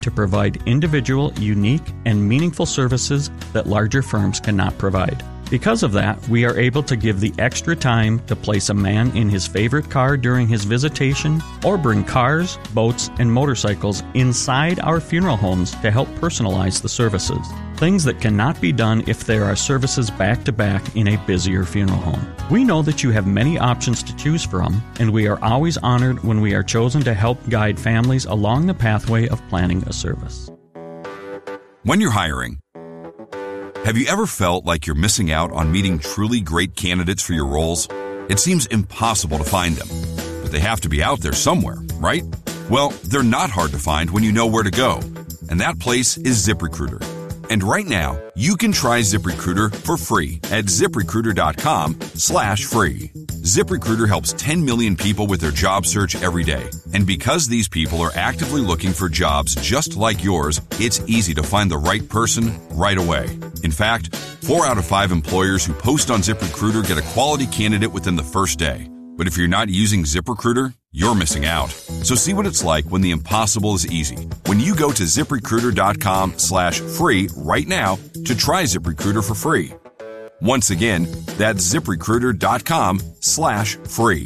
to provide individual, unique, and meaningful services that larger firms cannot provide. Because of that, we are able to give the extra time to place a man in his favorite car during his visitation or bring cars, boats, and motorcycles inside our funeral homes to help personalize the services. Things that cannot be done if there are services back-to-back in a busier funeral home. We know that you have many options to choose from, and we are always honored when we are chosen to help guide families along the pathway of planning a service. When you're hiring, have you ever felt like you're missing out on meeting truly great candidates for your roles? It seems impossible to find them, but they have to be out there somewhere, right? Well, they're not hard to find when you know where to go, and that place is ZipRecruiter. And right now, you can try ZipRecruiter for free at ZipRecruiter.com/free. ZipRecruiter helps 10 million people with their job search every day. And because these people are actively looking for jobs just like yours, it's easy to find the right person right away. In fact, 4 out of 5 employers who post on ZipRecruiter get a quality candidate within the first day. But if you're not using ZipRecruiter, you're missing out. So see what it's like when the impossible is easy. When you go to ZipRecruiter.com/free right now to try ZipRecruiter for free. Once again, that's ZipRecruiter.com/free.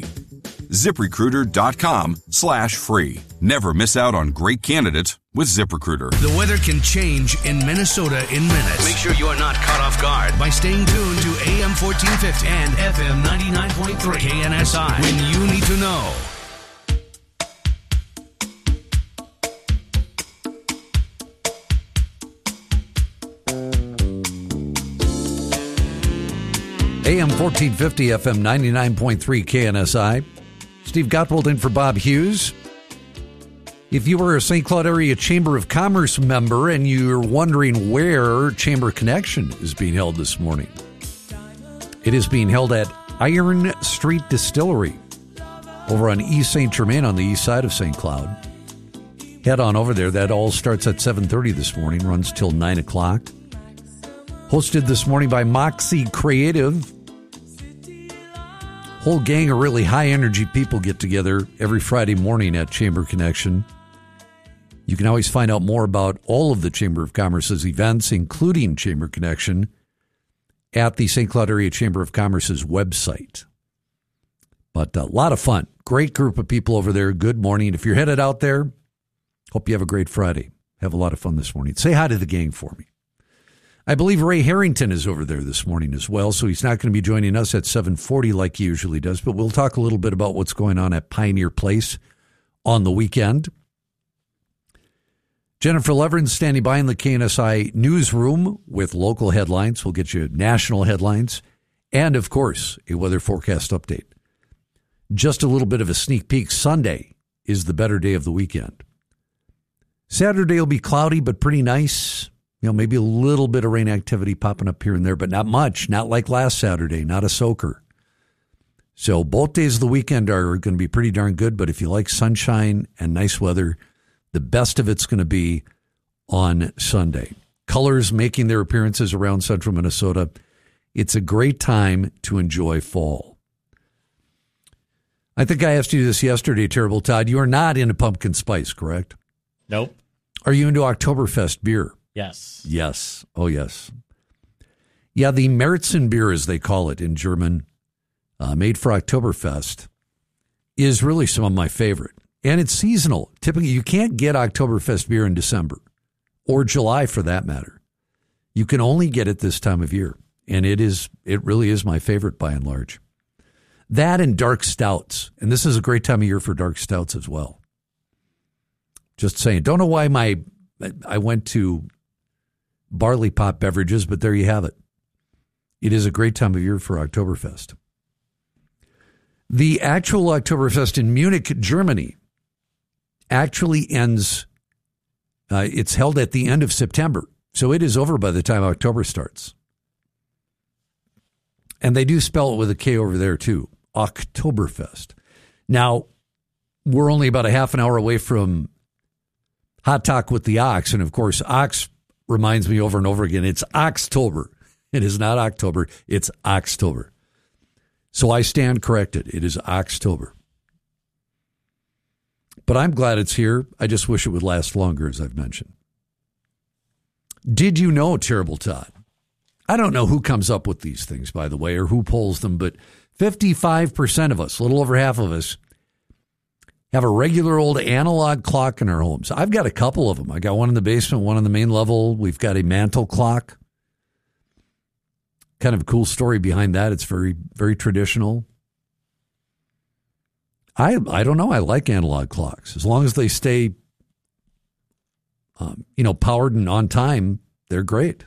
ZipRecruiter.com/free. Never miss out on great candidates with ZipRecruiter. The weather can change in Minnesota in minutes. Make sure you are not caught off guard by staying tuned to AM 1450 and FM 99.3 KNSI when you need to know. AM 1450, FM 99.3 KNSI. Steve Gottwald in for Bob Hughes. If you were a St. Cloud Area Chamber of Commerce member and you're wondering where Chamber Connection is being held this morning, it is being held at Iron Street Distillery over on East St. Germain on the east side of St. Cloud. Head on over there. That all starts at 7:30 this morning, runs till 9 o'clock. Hosted this morning by Moxie Creative. Whole gang of really high-energy people get together every Friday morning at Chamber Connection. You can always find out more about all of the Chamber of Commerce's events, including Chamber Connection, at the St. Cloud Area Chamber of Commerce's website. But a lot of fun. Great group of people over there. Good morning. If you're headed out there, hope you have a great Friday. Have a lot of fun this morning. Say hi to the gang for me. I believe Ray Harrington is over there this morning as well, so he's not going to be joining us at 7:40 like he usually does, but we'll talk a little bit about what's going on at Pioneer Place on the weekend. Jennifer Leverin standing by in the KNSI newsroom with local headlines. We'll get you national headlines and, of course, a weather forecast update. Just a little bit of a sneak peek. Sunday is the better day of the weekend. Saturday will be cloudy but pretty nice. You know, maybe a little bit of rain activity popping up here and there, but not much. Not like last Saturday, not a soaker. So both days of the weekend are going to be pretty darn good, but if you like sunshine and nice weather, the best of it's going to be on Sunday. Colors making their appearances around central Minnesota. It's a great time to enjoy fall. I think I asked you this yesterday, Terrible Todd. You are not into pumpkin spice, correct? Nope. Are you into Oktoberfest beer? Yes. Yes. Oh, yes. Yeah, the Märzen beer, as they call it in German, made for Oktoberfest, is really some of my favorite. And it's seasonal. Typically, you can't get Oktoberfest beer in December or July for that matter. You can only get it this time of year. And it really is my favorite by and large. That and dark stouts. And this is a great time of year for dark stouts as well. Just saying. Don't know why I went to barley pop beverages, but there you have it. It is a great time of year for Oktoberfest. The actual Oktoberfest in Munich, Germany, actually ends, it's held at the end of September, so it is over by the time October starts. And they do spell it with a K over there, too, Oktoberfest. Now, we're only about a half an hour away from Hot Talk with the Ox, and of course, Ox reminds me over and over again, it's Oxtober. It is not October, it's Oxtober. So I stand corrected. It is Oxtober. But I'm glad it's here. I just wish it would last longer, as I've mentioned. Did you know, Terrible Todd? I don't know who comes up with these things, by the way, or who pulls them, but 55% of us, a little over half of us, have a regular old analog clock in our homes. I've got a couple of them. I got one in the basement, one on the main level. We've got a mantle clock. Kind of a cool story behind that. It's very, very traditional. I don't know. I like analog clocks. As long as they stay, powered and on time, they're great.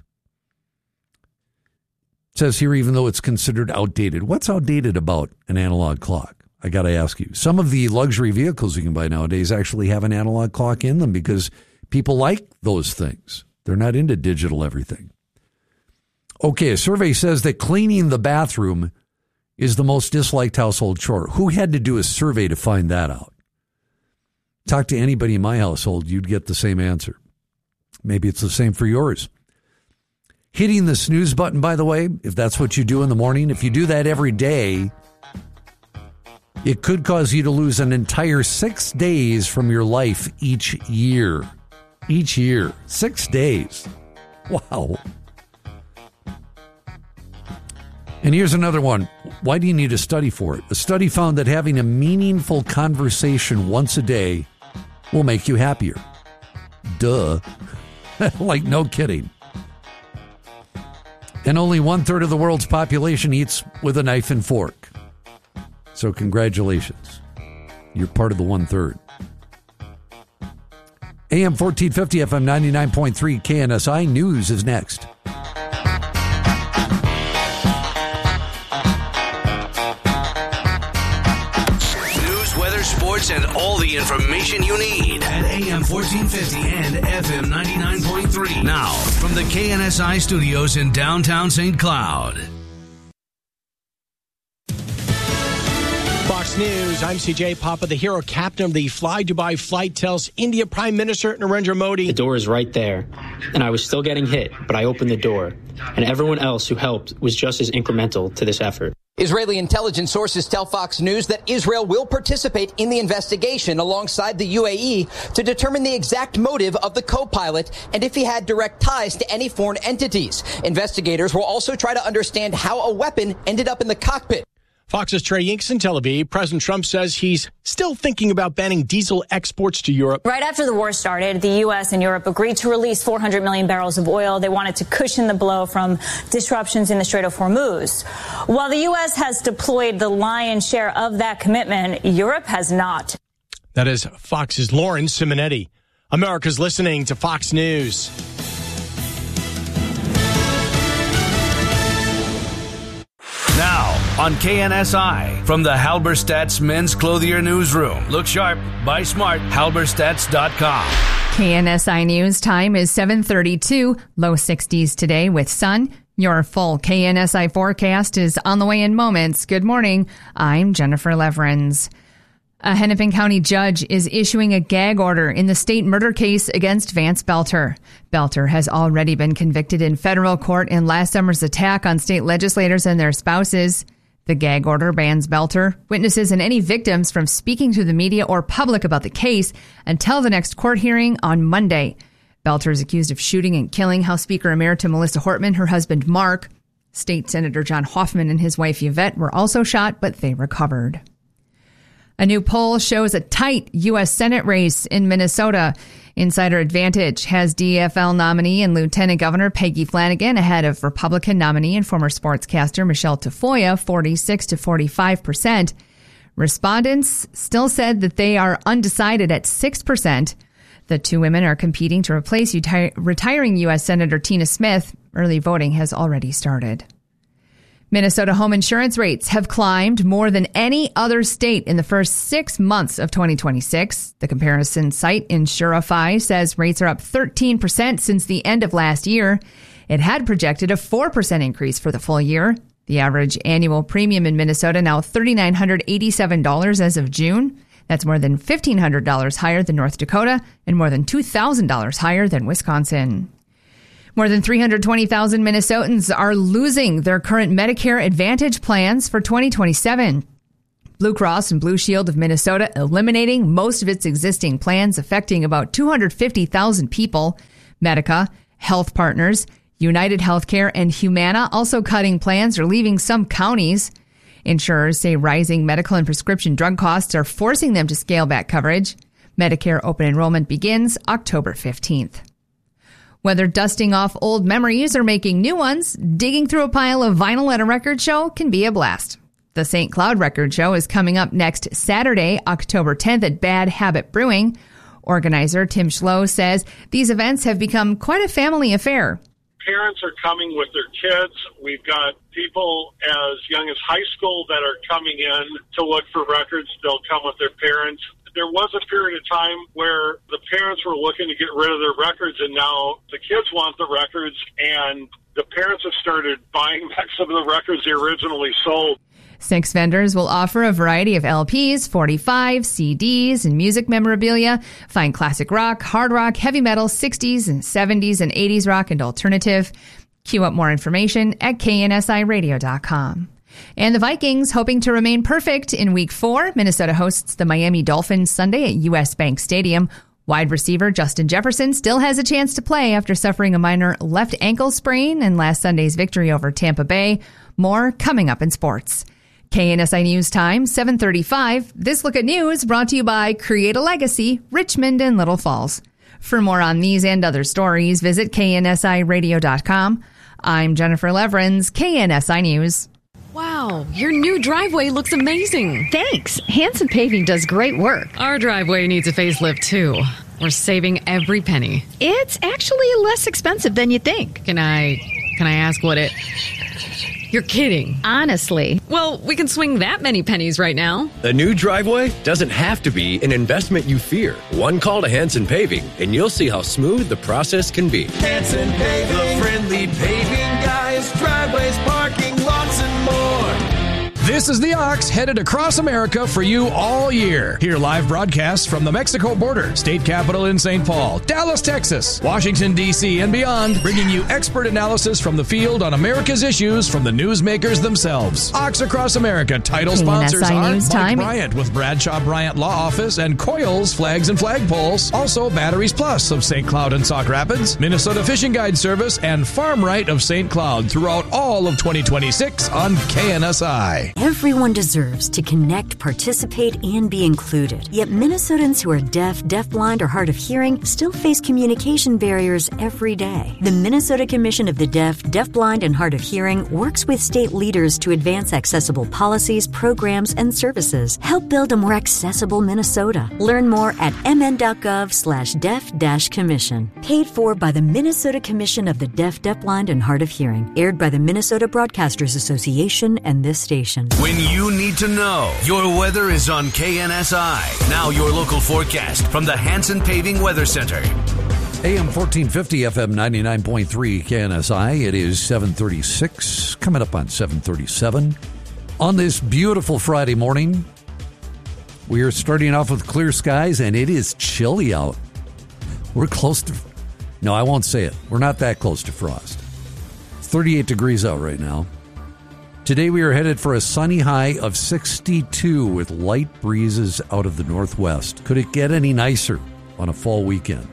It says here, even though it's considered outdated. What's outdated about an analog clock? I got to ask you. Some of the luxury vehicles you can buy nowadays actually have an analog clock in them because people like those things. They're not into digital everything. Okay, a survey says that cleaning the bathroom is the most disliked household chore. Who had to do a survey to find that out? Talk to anybody in my household, you'd get the same answer. Maybe it's the same for yours. Hitting the snooze button, by the way, if that's what you do in the morning, if you do that every day, it could cause you to lose an entire 6 days from your life each year. Each year. 6 days. Wow. And here's another one. Why do you need a study for it? A study found that having a meaningful conversation once a day will make you happier. Duh. Like, no kidding. And only 1/3 of the world's population eats with a knife and fork. So congratulations. You're part of the 1/3. AM 1450, FM 99.3, KNSI. News is next. Sports and all the information you need at AM 1450 and FM 99.3. Now, from the KNSI studios in downtown St. Cloud. Fox News, I'm CJ Papa. The hero captain of the Fly Dubai flight tells India Prime Minister Narendra Modi. The door is right there, and I was still getting hit, but I opened the door, and everyone else who helped was just as incremental to this effort. Israeli intelligence sources tell Fox News that Israel will participate in the investigation alongside the UAE to determine the exact motive of the co-pilot and if he had direct ties to any foreign entities. Investigators will also try to understand how a weapon ended up in the cockpit. Fox's Trey Yinks in Tel Aviv. President Trump says he's still thinking about banning diesel exports to Europe. Right after the war started, the U.S. and Europe agreed to release 400 million barrels of oil. They wanted to cushion the blow from disruptions in the Strait of Hormuz. While the U.S. has deployed the lion's share of that commitment, Europe has not. That is Fox's Lauren Simonetti. America's listening to Fox News. Now, on KNSI, from the Halberstadt's Men's Clothier Newsroom. Look sharp, buy smart, halberstadts.com. KNSI News time is 7:32, low 60s today with sun. Your full KNSI forecast is on the way in moments. Good morning. I'm Jennifer Leverins. A Hennepin County judge is issuing a gag order in the state murder case against Vance Belter. Belter has already been convicted in federal court in last summer's attack on state legislators and their spouses. The gag order bans Belter, witnesses, and any victims from speaking to the media or public about the case until the next court hearing on Monday. Belter is accused of shooting and killing House Speaker Emerita Melissa Hortman, her husband Mark. State Senator John Hoffman and his wife Yvette were also shot, but they recovered. A new poll shows a tight U.S. Senate race in Minnesota. Insider Advantage has DFL nominee and Lieutenant Governor Peggy Flanagan ahead of Republican nominee and former sportscaster Michelle Tafoya, 46 to 45%. Respondents still said that they are undecided at 6%. The two women are competing to replace retiring U.S. Senator Tina Smith. Early voting has already started. Minnesota home insurance rates have climbed more than any other state in the first 6 months of 2026. The comparison site Insurify says rates are up 13% since the end of last year. It had projected a 4% increase for the full year. The average annual premium in Minnesota now $3,987 as of June. That's more than $1,500 higher than North Dakota and more than $2,000 higher than Wisconsin. More than 320,000 Minnesotans are losing their current Medicare Advantage plans for 2027. Blue Cross and Blue Shield of Minnesota eliminating most of its existing plans affecting about 250,000 people. Medica, Health Partners, United Healthcare, and Humana also cutting plans or leaving some counties. Insurers say rising medical and prescription drug costs are forcing them to scale back coverage. Medicare open enrollment begins October 15th. Whether dusting off old memories or making new ones, digging through a pile of vinyl at a record show can be a blast. The St. Cloud Record Show is coming up next Saturday, October 10th at Bad Habit Brewing. Organizer Tim Schlow says these events have become quite a family affair. Parents are coming with their kids. We've got people as young as high school that are coming in to look for records. They'll come with their parents. There was a period of time where the parents were looking to get rid of their records, and now the kids want the records, and the parents have started buying back some of the records they originally sold. 6 vendors will offer a variety of LPs, 45, CDs, and music memorabilia. Find classic rock, hard rock, heavy metal, 60s and 70s and 80s rock and alternative. Queue up more information at KNSIRadio.com. And the Vikings, hoping to remain perfect in Week 4, Minnesota hosts the Miami Dolphins Sunday at U.S. Bank Stadium. Wide receiver Justin Jefferson still has a chance to play after suffering a minor left ankle sprain in last Sunday's victory over Tampa Bay. More coming up in sports. KNSI News Time, 7:35. This Look at News brought to you by Create a Legacy, Richmond and Little Falls. For more on these and other stories, visit KNSIRadio.com. I'm Jennifer Leverins, KNSI News. Wow, your new driveway looks amazing. Thanks. Hanson Paving does great work. Our driveway needs a facelift, too. We're saving every penny. It's actually less expensive than you think. Can I ask what it... You're kidding. Honestly. Well, we can swing that many pennies right now. A new driveway doesn't have to be an investment you fear. One call to Hanson Paving, and you'll see how smooth the process can be. Hanson Paving, the friendly paving guys, driveways, parking lots, and more. This is the Ox headed across America for you all year. Hear live broadcasts from the Mexico border, state capital in St. Paul, Dallas, Texas, Washington, D.C., and beyond, bringing you expert analysis from the field on America's issues from the newsmakers themselves. Ox Across America title sponsors are Mike Bryant with Bradshaw Bryant Law Office and Coyle's Flags and Flagpoles. Also, Batteries Plus of St. Cloud and Sauk Rapids, Minnesota Fishing Guide Service, and Farm Right of St. Cloud throughout all of 2026 on KNSI. Everyone deserves to connect, participate, and be included. Yet Minnesotans who are deaf, deafblind, or hard of hearing still face communication barriers every day. The Minnesota Commission of the Deaf, Deafblind, and Hard of Hearing works with state leaders to advance accessible policies, programs, and services. Help build a more accessible Minnesota. Learn more at mn.gov/deaf-commission. Paid for by the Minnesota Commission of the Deaf, Deafblind, and Hard of Hearing. Aired by the Minnesota Broadcasters Association and this station. When you need to know, your weather is on KNSI. Now your local forecast from the Hanson Paving Weather Center. AM 1450, FM 99.3 KNSI. It is 7:36, coming up on 7:37. On this beautiful Friday morning, we are starting off with clear skies, and it is chilly out. We're close to... No, I won't say it. We're not that close to frost. 38 degrees out right now. Today we are headed for a sunny high of 62 with light breezes out of the northwest. Could it get any nicer on a fall weekend?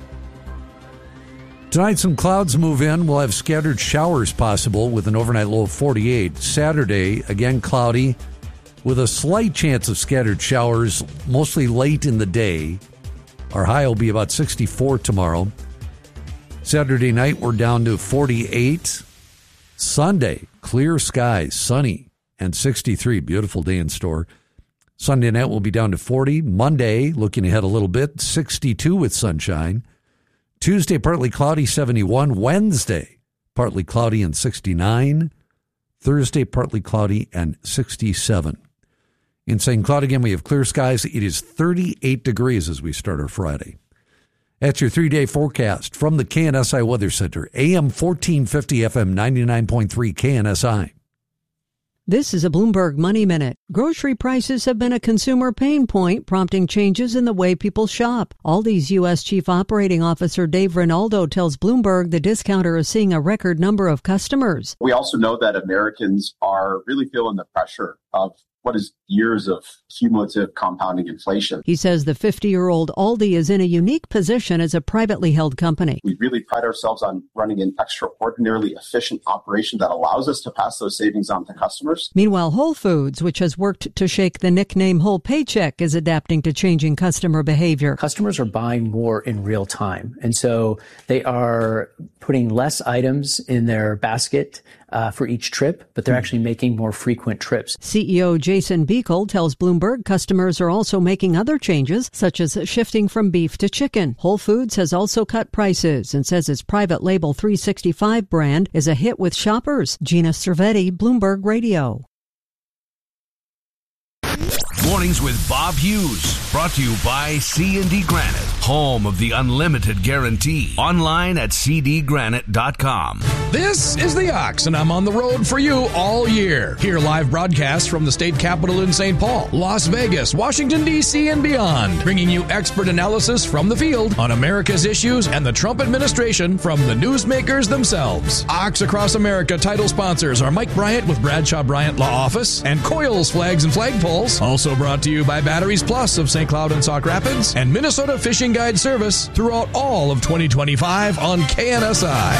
Tonight some clouds move in. We'll have scattered showers possible with an overnight low of 48. Saturday, again cloudy with a slight chance of scattered showers, mostly late in the day. Our high will be about 64 tomorrow. Saturday night we're down to 48. Sunday, clear skies, sunny, and 63. Beautiful day in store. Sunday night will be down to 40. Monday, looking ahead a little bit, 62 with sunshine. Tuesday, partly cloudy, 71. Wednesday, partly cloudy and 69. Thursday, partly cloudy and 67. In St. Cloud again, we have clear skies. It is 38 degrees as we start our Friday. That's your 3-day forecast from the KNSI Weather Center, AM 1450, FM 99.3 KNSI. This is a Bloomberg Money Minute. Grocery prices have been a consumer pain point, prompting changes in the way people shop. Aldi's U.S. Chief Operating Officer Dave Rinaldo tells Bloomberg the discounter is seeing a record number of customers. We also know that Americans are really feeling the pressure of what is years of cumulative compounding inflation. He says the 50-year-old Aldi is in a unique position as a privately held company. We really pride ourselves on running an extraordinarily efficient operation that allows us to pass those savings on to customers. Meanwhile, Whole Foods, which has worked to shake the nickname whole paycheck, is adapting to changing customer behavior. Customers are buying more in real time, and so they are putting less items in their basket for each trip, but they're actually making more frequent trips. CEO Jason Beekle tells Bloomberg customers are also making other changes, such as shifting from beef to chicken. Whole Foods has also cut prices and says its private label 365 brand is a hit with shoppers. Gina Cervetti, Bloomberg Radio. Mornings with Bob Hughes, brought to you by C&D Granite, home of the unlimited guarantee. Online at cdgranite.com. This is the Ox, and I'm on the road for you all year. Hear live broadcasts from the state capitol in St. Paul, Las Vegas, Washington, D.C., and beyond, bringing you expert analysis from the field on America's issues and the Trump administration from the newsmakers themselves. Ox Across America title sponsors are Mike Bryant with Bradshaw Bryant Law Office and Coils Flags and Flagpoles. Also brought to you by Batteries Plus of St. Cloud and Sauk Rapids and Minnesota Fishing Guide Service throughout all of 2025 on KNSI.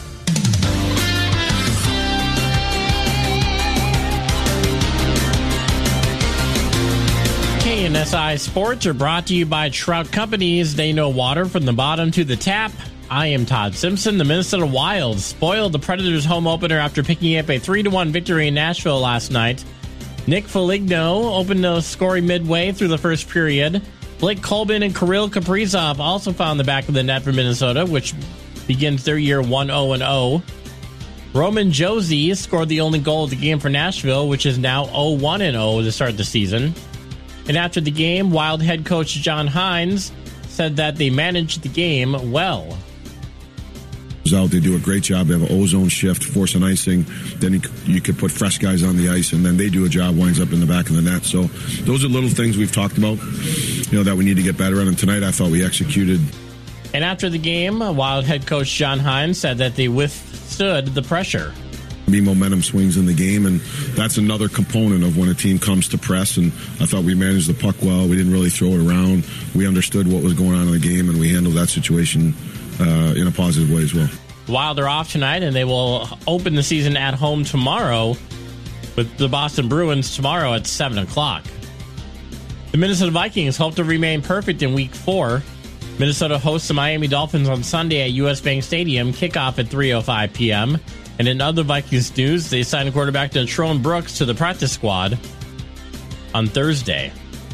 KNSI Sports are brought to you by Trout Companies. They know water from the bottom to the tap. I am Todd Simpson. The Minnesota Wild spoiled the Predators' home opener after picking up a 3-1 victory in Nashville last night. Nick Foligno opened the scoring midway through the first period. Blake Colbin and Kirill Kaprizov also found the back of the net for Minnesota, which begins their year 1-0-0. Roman Josi scored the only goal of the game for Nashville, which is now 0-1-0 to start the season. And after the game, Wild head coach John Hines said that they managed the game well. Out, they do a great job. They have an ozone shift, force an icing. Then you could put fresh guys on the ice, and then they do a job, winds up in the back of the net. So those are little things we've talked about, that we need to get better at. And tonight I thought we executed. And after the game, Wild head coach John Hines said that they withstood the pressure. Be momentum swings in the game, and that's another component of when a team comes to press. And I thought we managed the puck well. We didn't really throw it around. We understood what was going on in the game, and we handled that situation in a positive way as well. Wild are off tonight, and they will open the season at home tomorrow with the Boston Bruins tomorrow at 7 o'clock. The Minnesota Vikings hope to remain perfect in Week 4. Minnesota hosts the Miami Dolphins on Sunday at U.S. Bank Stadium, kickoff at 3:05 p.m. And in other Vikings news, they signed quarterback Natrone Brooks to the practice squad on Thursday.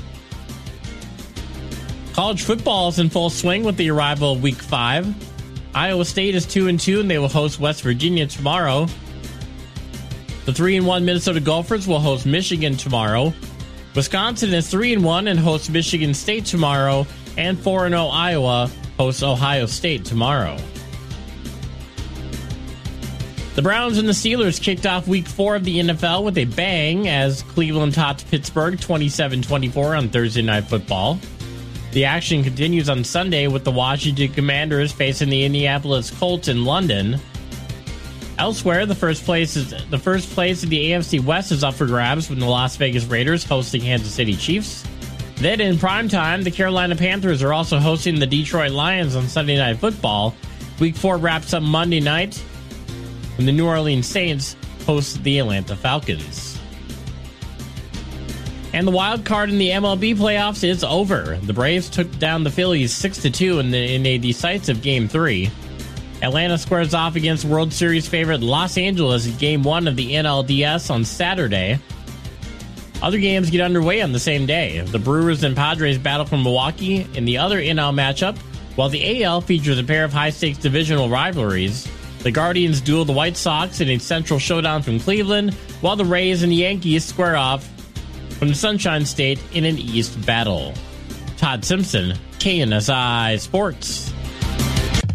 College football is in full swing with the arrival of Week 5. Iowa State is 2-2, and they will host West Virginia tomorrow. The 3-1 Minnesota Gophers will host Michigan tomorrow. Wisconsin is 3-1 and hosts Michigan State tomorrow, and 4-0 Iowa hosts Ohio State tomorrow. The Browns and the Steelers kicked off Week 4 of the NFL with a bang as Cleveland topped Pittsburgh 27-24 on Thursday Night Football. The action continues on Sunday with the Washington Commanders facing the Indianapolis Colts in London. Elsewhere, the first place in the AFC West is up for grabs with the Las Vegas Raiders hosting Kansas City Chiefs. Then in primetime, the Carolina Panthers are also hosting the Detroit Lions on Sunday Night Football. Week 4 wraps up Monday night when the New Orleans Saints host the Atlanta Falcons. And the wild card in the MLB playoffs is over. The Braves took down the Phillies 6-2 in a decisive Game 3. Atlanta squares off against World Series favorite Los Angeles in Game 1 of the NLDS on Saturday. Other games get underway on the same day. The Brewers and Padres battle from Milwaukee in the other NL matchup, while the AL features a pair of high-stakes divisional rivalries. The Guardians duel the White Sox in a central showdown from Cleveland, while the Rays and the Yankees square off from the Sunshine State in an East battle. Todd Simpson, KNSI Sports.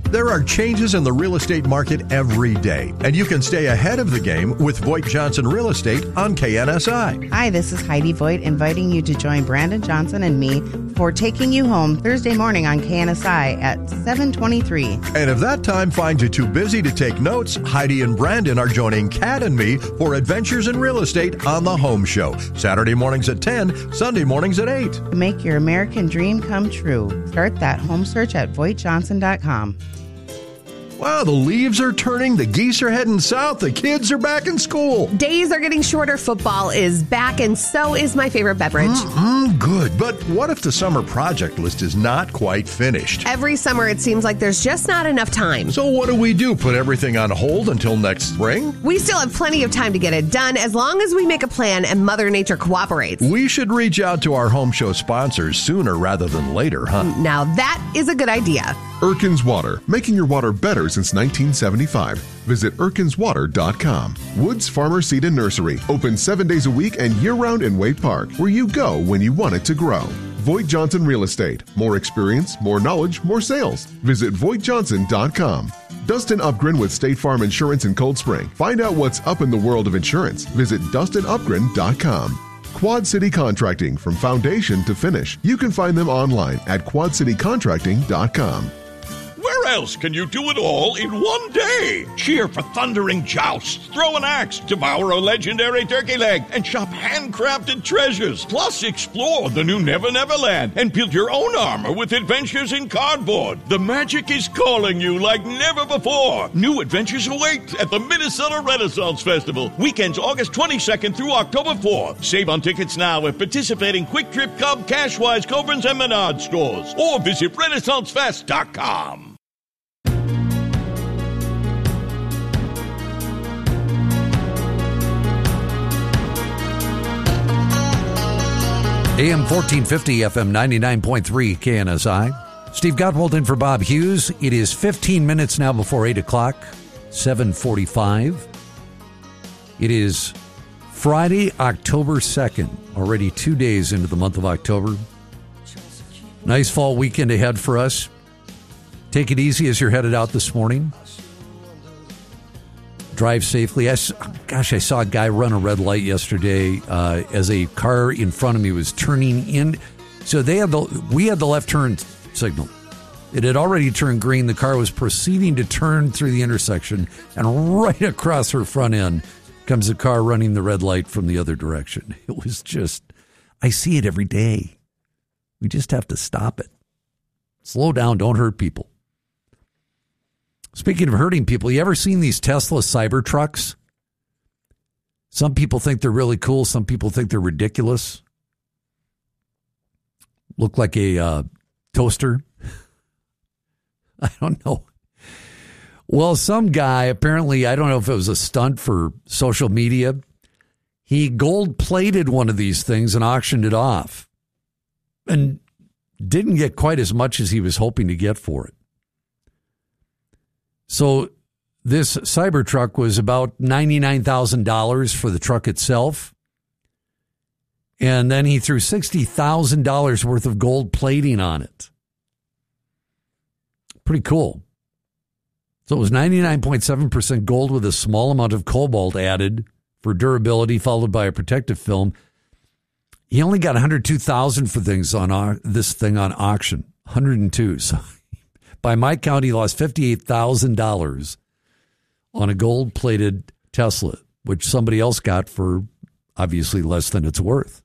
There are changes in the real estate market every day, and you can stay ahead of the game with Voigt Johnson Real Estate on KNSI. Hi, this is Heidi Voigt inviting you to join Brandon Johnson and me for Taking You Home Thursday morning on KNSI at 7:23. And if that time finds you too busy to take notes, Heidi and Brandon are joining Kat and me for Adventures in Real Estate on the Home Show. Saturday mornings at 10, Sunday mornings at 8. To make your American dream come true, start that home search at VoigtJohnson.com. Wow, the leaves are turning, the geese are heading south, the kids are back in school. Days are getting shorter, football is back, and so is my favorite beverage. Good, but what if the summer project list is not quite finished? Every summer it seems like there's just not enough time. So what do? Put everything on hold until next spring? We still have plenty of time to get it done as long as we make a plan and Mother Nature cooperates. We should reach out to our home show sponsors sooner rather than later, huh? Now that is a good idea. Erkin's Water, making your water better since 1975. Visit erkinswater.com. Woods Farmer Seed and Nursery, open 7 days a week and year-round in Wade Park, where you go when you want it to grow. Voigt Johnson Real Estate, more experience, more knowledge, more sales. Visit VoigtJohnson.com. Dustin Upgren with State Farm Insurance in Cold Spring. Find out what's up in the world of insurance. Visit DustinUpgren.com. Quad City Contracting, from foundation to finish. You can find them online at QuadCityContracting.com. Where else can you do it all in one day? Cheer for thundering jousts, throw an axe, devour a legendary turkey leg, and shop handcrafted treasures. Plus, explore the new Never Never Land and build your own armor with adventures in cardboard. The magic is calling you like never before. New adventures await at the Minnesota Renaissance Festival. Weekends August 22nd through October 4th. Save on tickets now at participating Quick Trip, Cub, Cashwise, Cobrins, and Menard stores. Or visit RenaissanceFest.com. AM 1450, FM 99.3, KNSI. Steve Gottwald in for Bob Hughes. It is 15 minutes now before 8 o'clock, 7:45. It is Friday, October 2nd, already 2 days into the month of October. Nice fall weekend ahead for us. Take it easy as you're headed out this morning. Drive safely. I saw a guy run a red light yesterday as a car in front of me was turning in. So we had the left turn signal. It had already turned green. The car was proceeding to turn through the intersection, and right across her front end comes a car running the red light from the other direction. It was just, I see it every day. We just have to stop it. Slow down. Don't hurt people. Speaking of hurting people, you ever seen these Tesla Cybertrucks? Some people think they're really cool. Some people think they're ridiculous. Look like a toaster. I don't know. Well, some guy, apparently, I don't know if it was a stunt for social media. He gold-plated one of these things and auctioned it off. And didn't get quite as much as he was hoping to get for it. So this Cybertruck was about $99,000 for the truck itself. And then he threw $60,000 worth of gold plating on it. Pretty cool. So it was 99.7% gold with a small amount of cobalt added for durability, followed by a protective film. He only got $102,000 for things on this thing on auction. $102,000. So by my count, he lost $58,000 on a gold-plated Tesla, which somebody else got for obviously less than it's worth.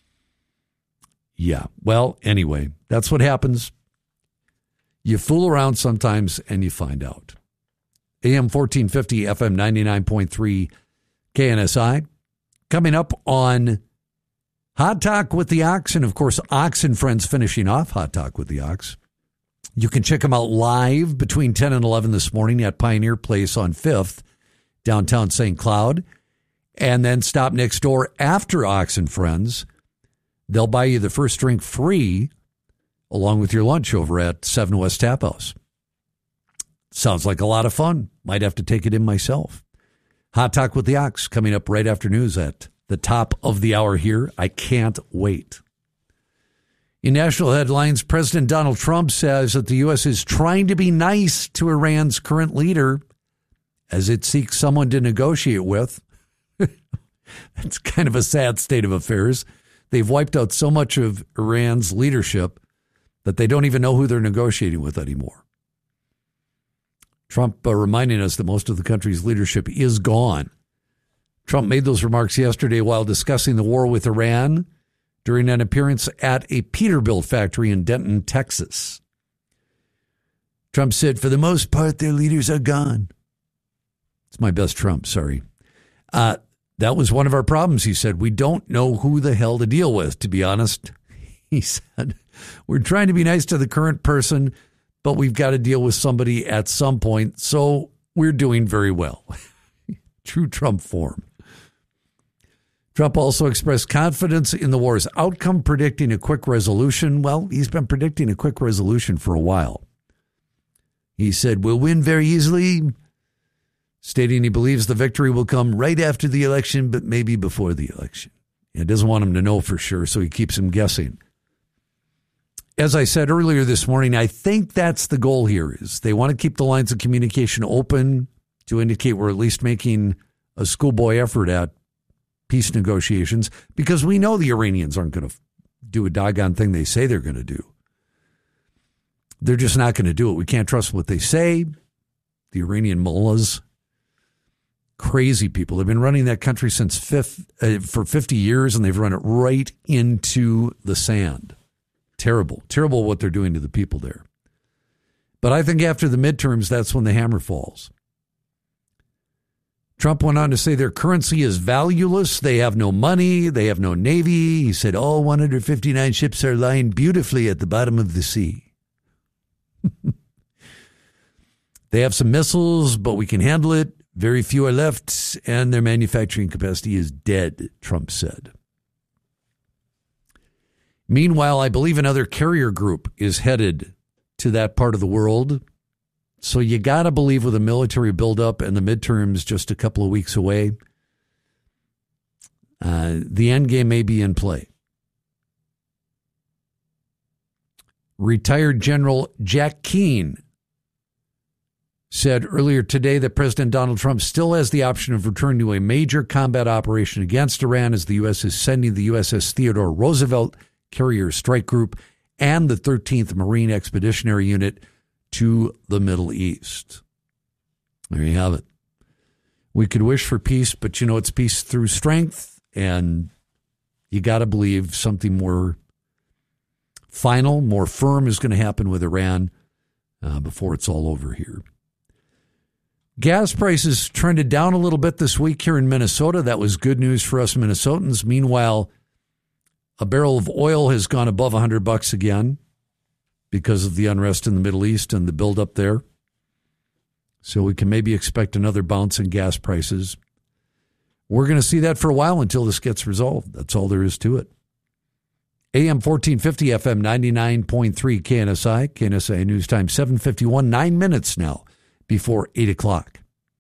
Yeah, well, anyway, that's what happens. You fool around sometimes and you find out. AM 1450, FM 99.3, KNSI. Coming up on Hot Talk with the Ox, and of course, Ox and Friends finishing off Hot Talk with the Ox. You can check them out live between 10 and 11 this morning at Pioneer Place on 5th, downtown St. Cloud. And then stop next door after Ox and Friends. They'll buy you the first drink free along with your lunch over at 7 West Tap House. Sounds like a lot of fun. Might have to take it in myself. Hot Talk with the Ox coming up right after news at the top of the hour here. I can't wait. In national headlines, President Donald Trump says that the U.S. is trying to be nice to Iran's current leader as it seeks someone to negotiate with. That's kind of a sad state of affairs. They've wiped out so much of Iran's leadership that they don't even know who they're negotiating with anymore. Trump reminding us that most of the country's leadership is gone. Trump made those remarks yesterday while discussing the war with Iran during an appearance at a Peterbilt factory in Denton, Texas. Trump said, for the most part, their leaders are gone. It's my best Trump, sorry. That was one of our problems, he said. We don't know who the hell to deal with, to be honest. He said, we're trying to be nice to the current person, but we've got to deal with somebody at some point, so we're doing very well. True Trump form. Trump also expressed confidence in the war's outcome, predicting a quick resolution. Well, he's been predicting a quick resolution for a while. He said, we'll win very easily, stating he believes the victory will come right after the election, but maybe before the election. He doesn't want him to know for sure, so he keeps him guessing. As I said earlier this morning, I think that's the goal here, is they want to keep the lines of communication open to indicate we're at least making a schoolboy effort at peace negotiations, because we know the Iranians aren't going to do a doggone thing they say they're going to do. They're just not going to do it. We can't trust what they say. The Iranian mullahs, crazy people. They've been running that country since for 50 years, and they've run it right into the sand. Terrible. Terrible what they're doing to the people there. But I think after the midterms, that's when the hammer falls. Trump went on to say their currency is valueless. They have no money. They have no navy. He said all 159 ships are lying beautifully at the bottom of the sea. They have some missiles, but we can handle it. Very few are left, and their manufacturing capacity is dead, Trump said. Meanwhile, I believe another carrier group is headed to that part of the world. So you got to believe with a military buildup and the midterms just a couple of weeks away, the end game may be in play. Retired General Jack Keane said earlier today that President Donald Trump still has the option of returning to a major combat operation against Iran as the U.S. is sending the USS Theodore Roosevelt Carrier Strike Group and the 13th Marine Expeditionary Unit to the Middle East. There you have it. We could wish for peace, but it's peace through strength, and you got to believe something more final, more firm is going to happen with Iran before it's all over here. Gas prices trended down a little bit this week here in Minnesota. That was good news for us Minnesotans. Meanwhile, a barrel of oil has gone above $100 again because of the unrest in the Middle East and the buildup there. So we can maybe expect another bounce in gas prices. We're going to see that for a while until this gets resolved. That's all there is to it. AM 1450, FM 99.3 KNSI. KNSI News Time 7:51, 9 minutes now before 8 o'clock.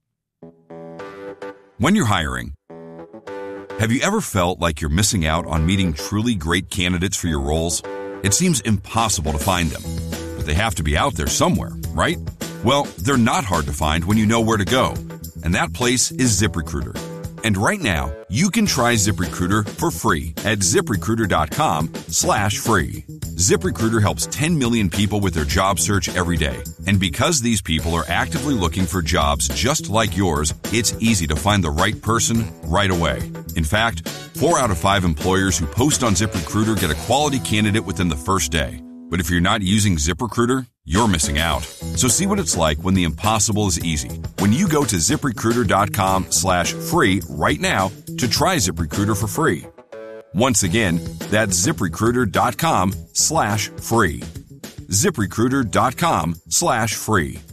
When you're hiring, have you ever felt like you're missing out on meeting truly great candidates for your roles? It seems impossible to find them, but they have to be out there somewhere, right? Well, they're not hard to find when you know where to go, and that place is ZipRecruiter. And right now, you can try ZipRecruiter for free at ZipRecruiter.com/free. ZipRecruiter helps 10 million people with their job search every day. And because these people are actively looking for jobs just like yours, it's easy to find the right person right away. In fact, 4 out of 5 employers who post on ZipRecruiter get a quality candidate within the first day. But if you're not using ZipRecruiter, you're missing out. So see what it's like when the impossible is easy. When you go to ZipRecruiter.com/free right now to try ZipRecruiter for free. Once again, that's ZipRecruiter.com/free. ZipRecruiter.com/free.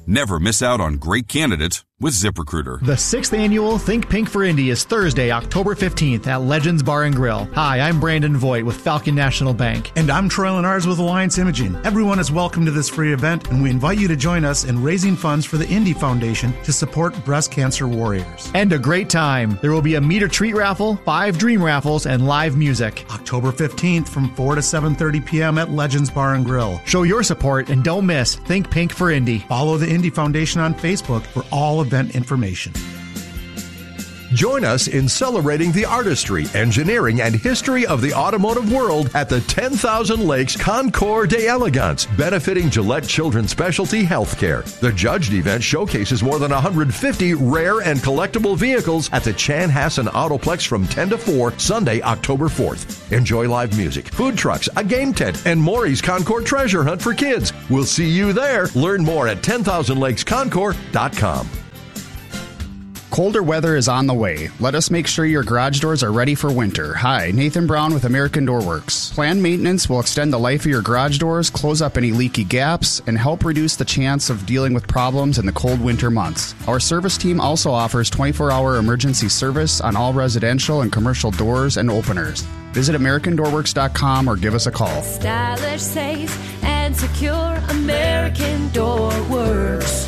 Never miss out on great candidates with ZipRecruiter. The 6th annual Think Pink for Indy is Thursday, October 15th at Legends Bar and Grill. Hi, I'm Brandon Voigt with Falcon National Bank. And I'm Troy Lenars with Alliance Imaging. Everyone is welcome to this free event, and we invite you to join us in raising funds for the Indy Foundation to support breast cancer warriors. And a great time. There will be a meet or treat raffle, 5 dream raffles, and live music. October 15th from 4 to 7:30 p.m. at Legends Bar and Grill. Show your support and don't miss Think Pink for Indy. Follow the Indy Foundation on Facebook for all event information. Join us in celebrating the artistry, engineering, and history of the automotive world at the 10,000 Lakes Concours d'Elegance, benefiting Gillette Children's Specialty Healthcare. The judged event showcases more than 150 rare and collectible vehicles at the Chanhassen Autoplex from 10 to 4, Sunday, October 4th. Enjoy live music, food trucks, a game tent, and Maury's Concours treasure hunt for kids. We'll see you there. Learn more at 10,000lakesconcours.com. Colder weather is on the way. Let us make sure your garage doors are ready for winter. Hi, Nathan Brown with American Door Works. Planned maintenance will extend the life of your garage doors, close up any leaky gaps, and help reduce the chance of dealing with problems in the cold winter months. Our service team also offers 24-hour emergency service on all residential and commercial doors and openers. Visit AmericanDoorWorks.com or give us a call. Stylish, safe, and secure. American Door Works.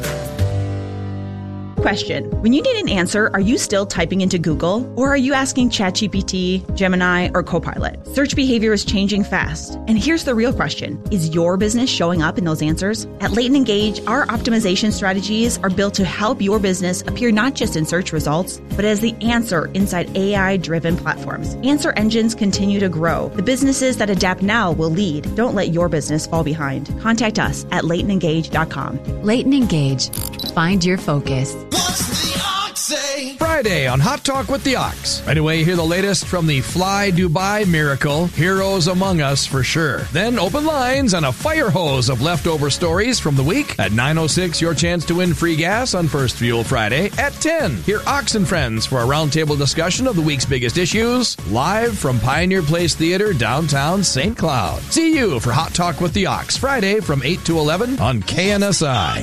Question. When you need an answer, are you still typing into Google? Or are you asking ChatGPT, Gemini, or Copilot? Search behavior is changing fast. And here's the real question. Is your business showing up in those answers? At Leighton Engage, our optimization strategies are built to help your business appear not just in search results, but as the answer inside AI-driven platforms. Answer engines continue to grow. The businesses that adapt now will lead. Don't let your business fall behind. Contact us at LeightonEngage.com. Leighton Engage. Find your focus. Friday on Hot Talk with the Ox. Right away, hear the latest from the Fly Dubai miracle. Heroes among us for sure. Then open lines and a fire hose of leftover stories from the week. At 9:06, your chance to win free gas on First Fuel Friday. At 10, hear Ox and Friends for a roundtable discussion of the week's biggest issues. Live from Pioneer Place Theater, downtown St. Cloud. See you for Hot Talk with the Ox Friday from 8 to 11 on KNSI.